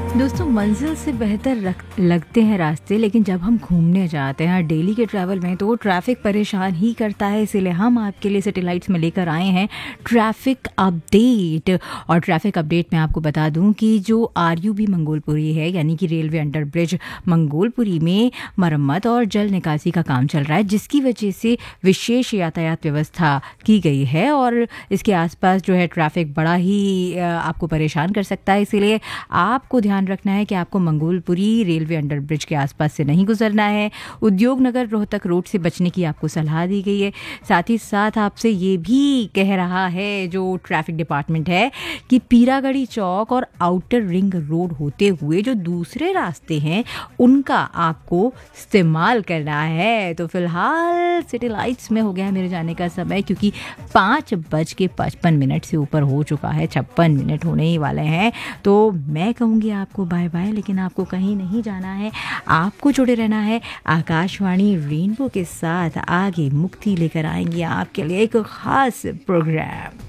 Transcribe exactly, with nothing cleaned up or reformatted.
दोस्तों, मंजिल से बेहतर रख- लगते हैं रास्ते, लेकिन जब हम घूमने जाते हैं डेली के ट्रैवल में तो ट्रैफिक परेशान ही करता है। इसीलिए हम आपके लिए सैटेलाइट्स में लेकर आए हैं ट्रैफिक अपडेट। और ट्रैफिक अपडेट में आपको बता दूं कि जो आर यू बी मंगोलपुरी है, यानी कि रेलवे अंडर ब्रिज मंगोलपुरी में मरम्मत और जल निकासी का काम चल रहा है, जिसकी वजह से विशेष यातायात व्यवस्था की गई है। और इसके आसपास जो है ट्रैफिक बड़ा ही अ, आपको परेशान कर सकता है। इसीलिए आपको ध्यान रखना है कि आपको मंगोलपुरी रेलवे अंडर ब्रिज के आसपास से नहीं गुजरना है। उद्योग नगर रोहतक रोड से बचने की आपको सलाह दी गई है। साथ ही साथ आपसे ये भी कह रहा है जो ट्रैफिक डिपार्टमेंट है कि पीरागढ़ी चौक और आउटर रिंग रोड होते हुए जो दूसरे रास्ते हैं उनका आपको इस्तेमाल करना है। तो फिलहाल सिटी लाइट्स में हो गया है मेरे जाने का समय, क्योंकि पाँच बज के पचपन मिनट से ऊपर हो चुका है, छप्पन मिनट होने ही वाले हैं। तो मैं कहूँगी आपको बाय बाय, लेकिन आपको कहीं नहीं जाना है, आपको जुड़े रहना है आकाशवाणी रेनबो के साथ। आगे मुक्ति लेकर आएंगे आपके लिए एक खास प्रोग्राम।